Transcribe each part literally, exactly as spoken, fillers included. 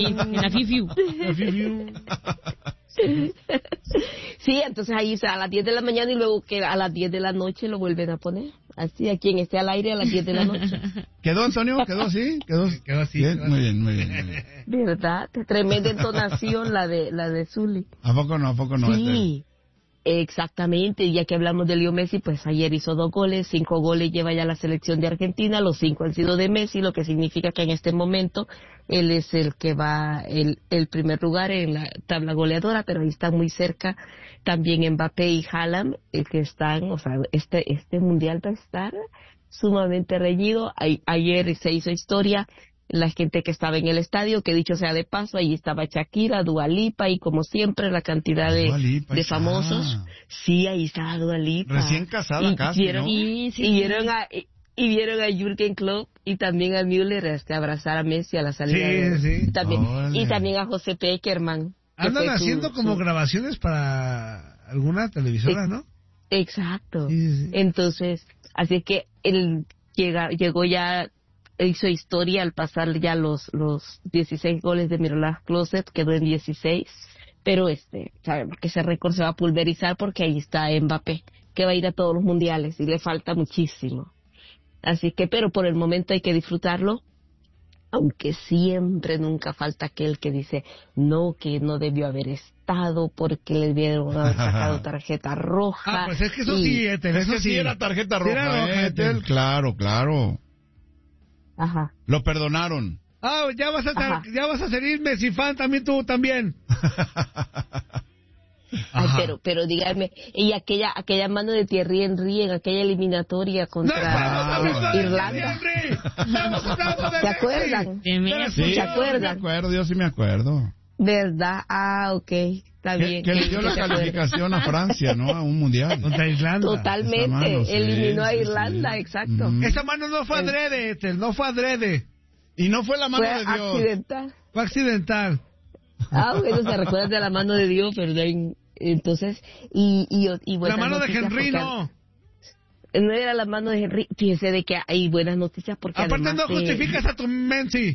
aquí, en la Fifiu. La Fifiu. Sí, entonces ahí a las diez de la mañana y luego que a las diez de la noche lo vuelven a poner. Así, a quien esté al aire a las diez de la noche. ¿Quedó, Antonio? ¿Quedó así? ¿Quedó, Quedó así. Bien, quedó muy así. bien, muy bien, muy bien. ¿Verdad? Tremenda entonación la de la de Zully. ¿A poco no? ¿A poco no? Sí, exactamente. Ya que hablamos de Leo Messi, pues ayer hizo dos goles, cinco goles lleva ya la selección de Argentina, los cinco han sido de Messi, lo que significa que en este momento él es el que va el, el primer lugar en la tabla goleadora, pero ahí están muy cerca también Mbappé y Haaland, eh, que están, o sea, este este mundial va a estar sumamente reñido. A, ayer se hizo historia, la gente que estaba en el estadio, que dicho sea de paso, ahí estaba Shakira, Dua Lipa y como siempre la cantidad de, Dua Lipa, de famosos. ah. Sí, ahí estaba Dua Lipa. Recién casada y casi, vieron, ¿no? Sí, sí, y sí. vieron a y, y vieron a Jürgen Klopp y también a Müller este, abrazar a Messi a la salida. Sí, de, sí. También, Órale. y también a José Peckerman. que Andan fue su- haciendo como su- grabaciones para alguna televisora, ¿no? Exacto. Sí, sí, sí. Entonces, así que él llega, llegó ya, hizo historia al pasar ya los los dieciséis goles de Miroslav Klose, quedó en dieciséis, pero este, sabemos que ese récord se va a pulverizar porque ahí está Mbappé, que va a ir a todos los mundiales y le falta muchísimo. Así que, pero por el momento hay que disfrutarlo, aunque siempre nunca falta aquel que dice no, que no debió haber estado porque le dieron haber sacado tarjeta roja. Ah, pues es que eso y- sí, Etel, Es eso que sí. sí era tarjeta Sí roja, era roja, eh, Etel. Etel. Claro, claro. Ajá. Lo perdonaron. Ah, ya vas a Ajá. ser, ya vas a ser Messi fan también tú también. Ay, Ajá. pero, pero dígame, y aquella, aquella mano de Thierry Henry en aquella eliminatoria No contra estamos hablando de Irlanda. Henry, estamos hablando de ¿Se Messi. acuerdan? De Messi. Sí, ¿Se acuerdan? me acuerdo, yo sí me acuerdo. ¿Verdad? Ah, ok. Está Que, bien. que le dio que la se acuerda. calificación a Francia, ¿no? A un mundial. Contra Irlanda. Totalmente. Esa mano, sí, Eliminó a sí, Irlanda, sí. exacto. Mm. Esa mano no fue adrede, Etel, no fue adrede. Y no fue la mano Fue de Dios. accidental. Fue accidental. Ah, bueno, se recuerda de la mano de Dios, ¿verdad? Entonces, y, y, y La buenas mano de noticias Henry porque- no. No era la mano de Henry. Fíjese de que hay buenas noticias porque Aparte además no de- justificas a tu Messi.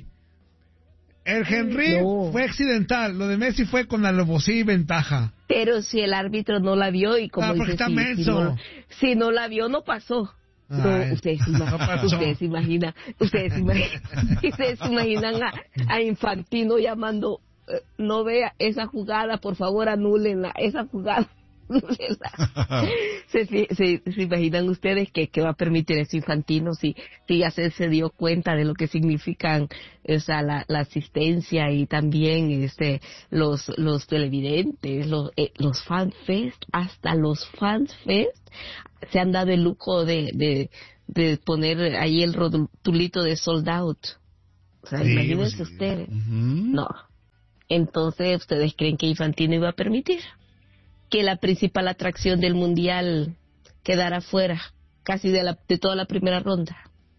El Henry No. fue accidental, lo de Messi fue con alevosía y ventaja. Pero si el árbitro no la vio y como Ah, porque dice, está si, si, menso. no, si no la vio, no pasó. No, Ay, ustedes, se ima- no pasó. ustedes se imaginan, ustedes se imaginan, ustedes se imaginan a, a Infantino llamando, eh, no vea esa jugada, por favor anúlenla, esa jugada, anúlenla. se, se, se, se imaginan ustedes que, que va a permitir eso Infantino si, si ya se, se dio cuenta de lo que significan, o sea, la, la asistencia y también este los los televidentes, los eh, los fan fest, hasta los fans fest se han dado el lujo de de, de poner ahí el rotulito de sold out. O sea, Sí, imagínense pues sí. ustedes. Ujú. No. Entonces, ¿ustedes creen que Infantino iba a permitir que la principal atracción del mundial quedara fuera casi de la de toda la primera ronda?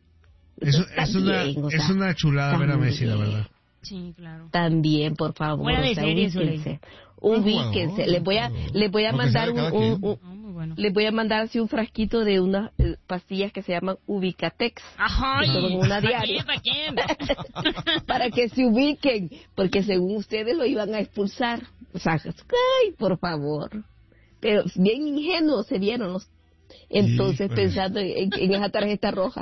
Es, Está es, una, bien, o es sea, una chulada ver a Messi, la también. verdad. Sí, claro. También, por favor, Fuera de o sea, serie, Soleil. ubíquense, Buen ubíquense. jugador, Les voy a, buen les voy a Lo que mandar sabe un, cada un- quien. un- No, muy bueno. les voy a mandar así un frasquito de unas eh, pastillas que se llaman Ubicatex. Ajá. Que toman una diaria. ¿Para quién? Para que se ubiquen, porque según ustedes lo iban a expulsar. O sea, ay, por favor. Pero bien ingenuos se vieron los. Entonces, Híjole. pensando en, en esa tarjeta roja.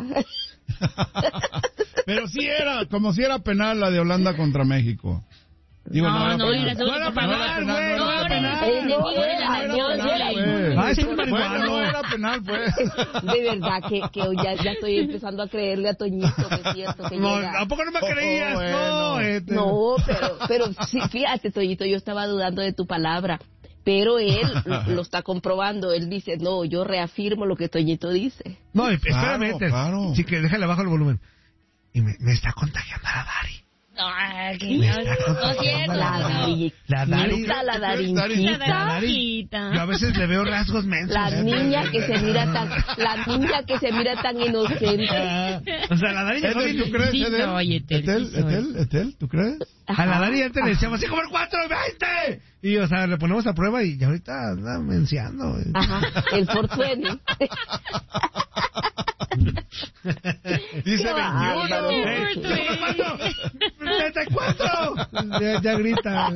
Pero sí era, como si era penal la de Holanda contra México. Digo, No, no, penal. era solo No era por favor. penal, No güey, era no era penal. penal. Eh, no era, No era no penal, era. pues. Ah, ese es Bueno, marihuano. no era penal, pues. De verdad que, que ya, ya estoy empezando a creerle a Toñito, que es cierto que No, llega. ¿a poco no me Oh, creías? bueno. No, este. No, pero, pero sí, fíjate, Toñito, yo estaba dudando de tu palabra, pero él lo está comprobando. Él dice, no, yo reafirmo lo que Toñito dice. No, espérame, Claro, Etel. claro. Sí, que déjale bajo el volumen. Y me, me está contagiando a la Dari. No, que Me no, está no es contagiando cierto. a La no. Dari- La Dari. Mira, la La darinquita, darinquita. Yo a veces le veo rasgos mensos. la niña que se mira tan, la niña que se mira tan inocente. Ah, o sea, la Dari llegó Etel, bien- ¿tú crees, Sí Edel? soy, Etel, Etel, sí soy. Etel, Etel, ¿tú crees? A la Dari antes le decíamos así como el cuatro y veinte. Y, o sea, le ponemos a prueba y ya ahorita anda menciando. Ajá, el cuatrocientos veinte. Dice bárbaro. veintiuno. ¡treinta y cuatro! Ya, ya grita.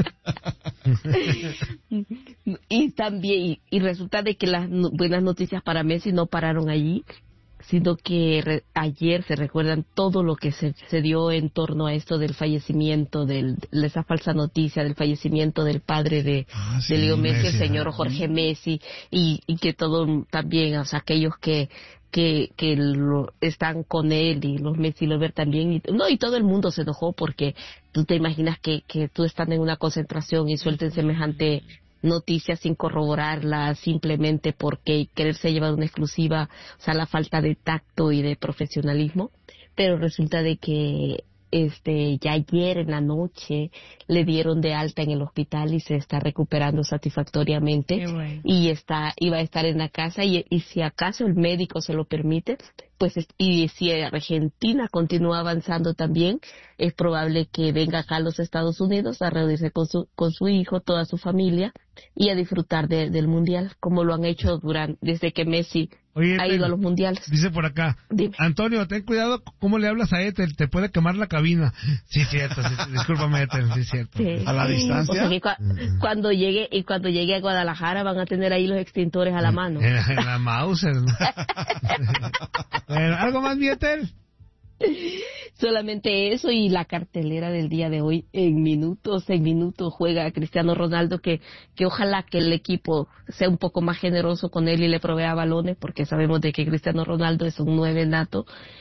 Y también, y, y resulta de que las no- buenas noticias para Messi no pararon allí, sino que re- ayer se recuerdan todo lo que se, se dio en torno a esto del fallecimiento, del, de esa falsa noticia del fallecimiento del padre de, Ah, sí, de Leo Messi, Messi, el señor ajá. Jorge Messi, y, y que todo también, o sea, aquellos que que que lo, están con él y los Messi Lover también, y, no, y todo el mundo se enojó porque tú te imaginas que, que tú estás en una concentración y suelten semejante noticias sin corroborarla, simplemente porque quererse llevar una exclusiva, o sea, la falta de tacto y de profesionalismo. Pero resulta de que este ya ayer en la noche le dieron de alta en el hospital y se está recuperando satisfactoriamente. Qué bueno. Y está iba a estar en la casa y, y si acaso el médico se lo permite, pues es- y si Argentina continúa avanzando también, es probable que venga acá a los Estados Unidos a reunirse con su con su hijo, toda su familia, y a disfrutar de- del mundial como lo han hecho durante desde que Messi Oye, ha Ethel, ido a los mundiales. dice por acá, Dime. Antonio, ten cuidado cómo le hablas a Ethel, te puede quemar la cabina. Sí, cierto, sí, sí, discúlpame, Ethel, sí, cierto. Sí. ¿A la distancia? O sea que cua- cuando llegue y cuando llegue a Guadalajara van a tener ahí los extintores a la mano. En, en la Mauser, ¿no? Bueno, ¿algo más, mi Ethel? Solamente eso, y la cartelera del día de hoy, en minutos, en minutos juega Cristiano Ronaldo, que, que ojalá que el equipo sea un poco más generoso con él y le provea balones, porque sabemos de que Cristiano Ronaldo es un nueve nato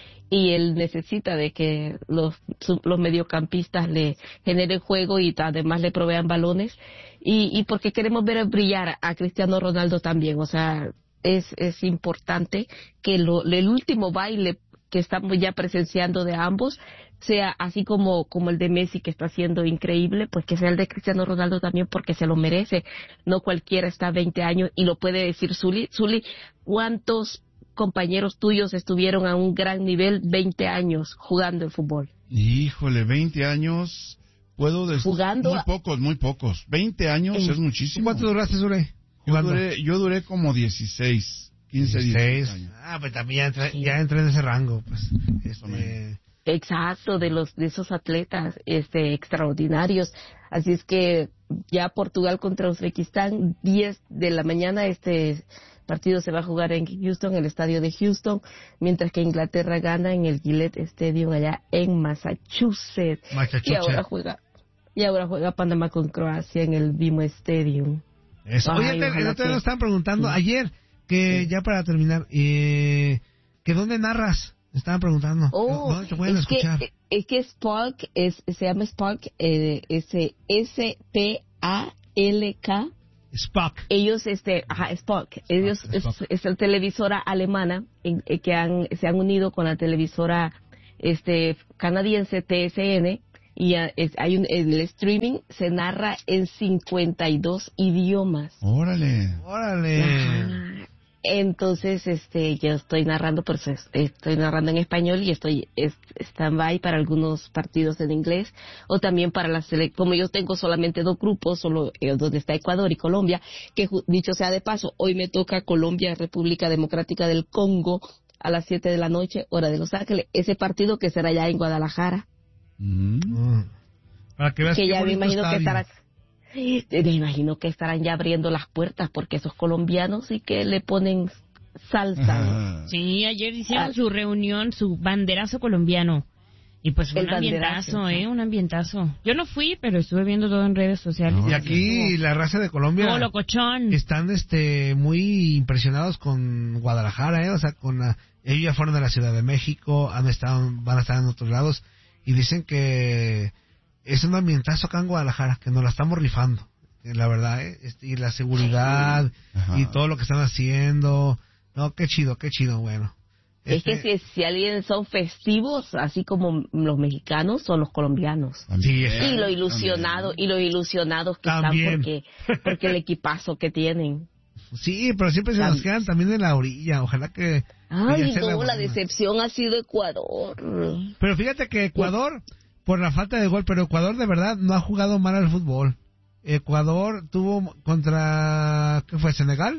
y él necesita de que los, su- los mediocampistas le generen juego y además le provean balones, y, y porque queremos ver brillar a Cristiano Ronaldo también. O sea, es, es importante que lo, el último baile que estamos ya presenciando de ambos sea así como como el de Messi, que está siendo increíble, pues que sea el de Cristiano Ronaldo también, porque se lo merece. No cualquiera está a veinte años y lo puede decir Zuli. Zuli, ¿cuántos compañeros tuyos estuvieron a un gran nivel veinte años jugando en fútbol? Híjole, veinte años. Puedo decir. Jugando Muy a- pocos, muy pocos. veinte años En- es muchísimo. ¿Cuánto duraste, Zure? Yo Jugando. duré, yo duré como dieciséis, quince, dieciséis años. Ah, pues también ya entré, ya entré en ese rango, pues. Eso me- Este, Exacto, de los de esos atletas este extraordinarios. Así es que ya Portugal contra Uzbekistán, diez de la mañana, este partido se va a jugar en Houston, el estadio de Houston, mientras que Inglaterra gana en el Gillette Stadium allá en Massachusetts. Massachusetts. Y ahora juega y ahora juega Panamá con Croacia en el BMO Stadium. Eso. Ay, Oye, te, el ojalá otro día que- nos estaban preguntando Sí. ayer, que ya para terminar, eh, que dónde narras. Me estaban preguntando. Oh, ¿Dónde te pueden es que, escuchar? es que Spark, es, se llama Spark, eh, S, S P A L K. Spock. Ellos, este, ajá, Spark, ellos Spock. es, es la televisora alemana en- eh, que han, se han unido con la televisora, este, canadiense T S N, y ah, es- hay un, el streaming se narra en cincuenta y dos idiomas. Órale. Órale. Ajá. Entonces, este, yo estoy narrando, pues es- estoy narrando en español y estoy es- stand-by para algunos partidos en inglés, o también para la sele- como yo tengo solamente dos grupos, solo eh, donde está Ecuador y Colombia, que ju- dicho sea de paso, hoy me toca Colombia, República Democrática del Congo, a las siete de la noche, hora de Los Ángeles, ese partido que será ya en Guadalajara, Mm. Mm. Para que veas que qué ya me bonito imagino que estadio. estará, me imagino que estarán ya abriendo las puertas, porque esos colombianos sí que le ponen salsa, ¿no? Ajá. Sí, ayer hicieron Ah. su reunión, su banderazo colombiano. Y pues fue El un ambientazo, banderazo, ¿eh? sí. Un ambientazo. Yo no fui, pero estuve viendo todo en redes sociales. Y aquí la raza de Colombia No, locochón. están este muy impresionados con Guadalajara, ¿eh? O sea, con la, ellos ya fueron a la Ciudad de México, han estado, van a estar en otros lados, y dicen que es un ambientazo acá en Guadalajara, que nos la estamos rifando, eh, la verdad, ¿eh? Este, y la seguridad, Ajá. y todo lo que están haciendo. No, qué chido, qué chido, bueno. Es que Este, si, si alguien son festivos, así como los mexicanos, son los colombianos. Sí, También, Y lo ilusionado, también. y los ilusionados que También. están porque, porque el equipazo que tienen. Sí, pero siempre se nos También. quedan también en la orilla, ojalá que... Ay, que ya sea no, la buena. decepción ha sido Ecuador. Pero fíjate que Ecuador, por la falta de gol, pero Ecuador de verdad no ha jugado mal al fútbol. Ecuador tuvo contra, ¿qué fue? ¿Senegal?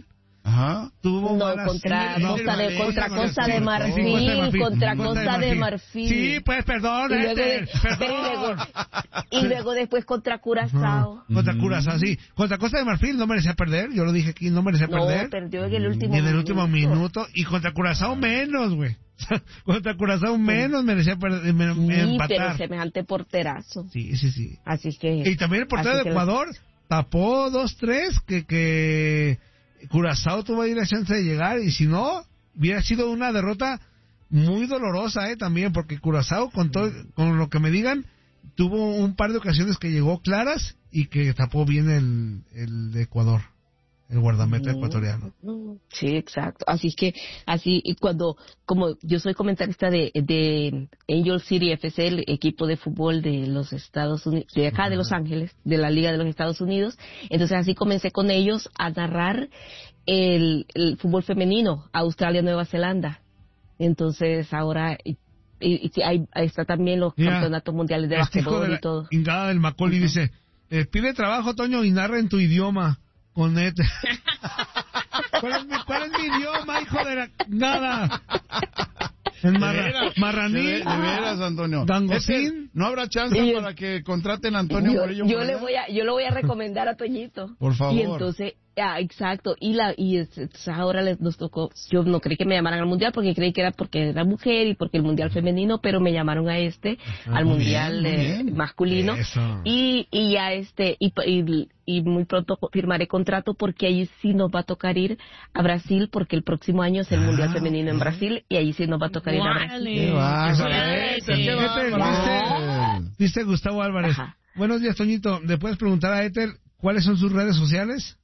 Ajá. Tuvo No, malas- contra no, Costa de, no, contra sí, Costa sí, de sí, Marfil, Costa de Marfil, contra Costa de Marfil. Sí, pues perdón, Y luego, Éter, de- pero y, luego, perdón. y luego después contra Curazao. Ajá. Contra Mm. Curazao, sí. Contra Costa de Marfil no merecía perder, yo lo dije aquí, no merecía No, perder. perdió en el último Ni en el minuto. último minuto. Y contra Curazao menos, güey. Contra Curazao menos merecía perder, me- Sí, pero empatar. semejante porterazo. Sí, sí, sí. Así que... Y también el portero así de que Ecuador tapó dos tres que, que Curazao tuvo ahí la chance de llegar, y si no, hubiera sido una derrota muy dolorosa, eh, también, porque Curazao, con todo, con lo que me digan, tuvo un par de ocasiones que llegó claras y que tapó bien el, el de Ecuador, el guardameta Mm, ecuatoriano. Sí, exacto. Así que, así, y cuando, como yo soy comentarista de, de Angel City F C, el equipo de fútbol de los Estados Unidos, de acá de Los Ángeles, de la Liga de los Estados Unidos, entonces así comencé con ellos a narrar el, el fútbol femenino, Australia-Nueva Zelanda. Entonces ahora, y, y- y hay, ahí está también los Mira, campeonatos mundiales de este hijo basquetbol de la y todo. Ingada del Macaulay dice, eh, pide trabajo, Toño, y narra en tu idioma. Con Éter. ¿Cuál es mi, cuál es mi idioma, hijo de la nada? En De marra, veras, marraní. De, ve- de veras, Antonio. Gangosín. Este, ¿No habrá chance Y- para que contraten a Antonio yo, Murillo? yo por le allá? voy a yo lo voy a recomendar a Toñito. Por favor. Y entonces, ah, exacto, y la y es- es- ahora les nos tocó, yo no creí que me llamaran al mundial porque creí que era porque era mujer y porque el mundial femenino, pero me llamaron a este Ah, al muy mundial bien, muy eh, bien. masculino. Eso. Y y ya este y, y y muy pronto firmaré contrato porque ahí sí nos va a tocar ir a Brasil porque el próximo año es el Ah, mundial femenino en ok. Brasil y ahí sí nos va a tocar ir a Brasil. Qué bárbaro. Suerte. Éter, qué bárbaro, Ah. Éter. Dice Gustavo Álvarez. Ajá. Buenos días, Toñito. ¿Le puedes preguntar a Éter cuáles son sus redes sociales?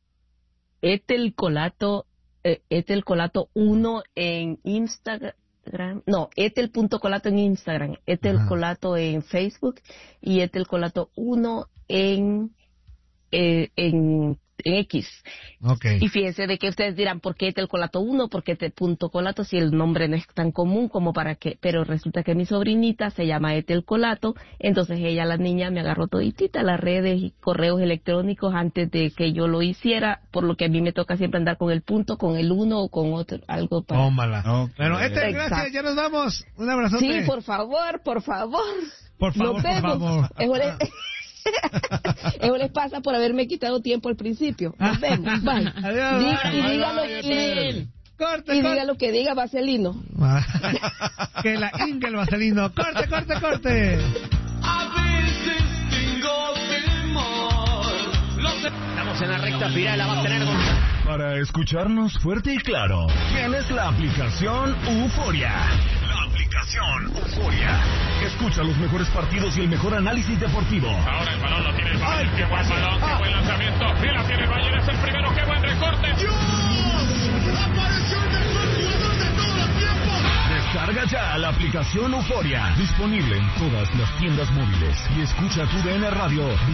Etel Colato, eh, Etel Colato uno en Instagram, no, etel.colato en Instagram, Etel Ajá. Colato en Facebook y Etel Colato uno en, eh, en, en X. Ok. Y fíjense de que ustedes dirán, ¿por qué Etel Colato uno? ¿Por qué Etel punto Colato? Si el nombre no es tan común como para que, pero resulta que mi sobrinita se llama Etel Colato, entonces ella, la niña, me agarró toditita las redes y correos electrónicos antes de que yo lo hiciera, por lo que a mí me toca siempre andar con el punto, con el uno o con otro, algo para... Tómala. Ok. Bueno, Éter, Exacto. gracias. Ya nos vamos. Un abrazote. Sí, por favor, por favor. Por favor, Nos por vemos. favor. Eso les, eso les pasa por haberme quitado tiempo al principio. Nos vemos. Bye. Adiós. Di- y Bye, dígalo, bye, y, Éter. Corte, y corte. diga lo que diga Vaselino. Que la Ingel Vaselino. Corte, corte, corte. Estamos en la recta final, la va a tener con... Para escucharnos fuerte y claro, tienes la aplicación Euforia. La aplicación Euforia. Escucha los mejores partidos y el mejor análisis deportivo. Ahora el balón lo tiene el Bayern. Qué buen balón, qué buen lanzamiento. Y la tiene el Bayern, es el primero. Qué buen recorte. Descarga ya la aplicación Euforia. Disponible en todas las tiendas móviles. Y escucha tu D N Radio.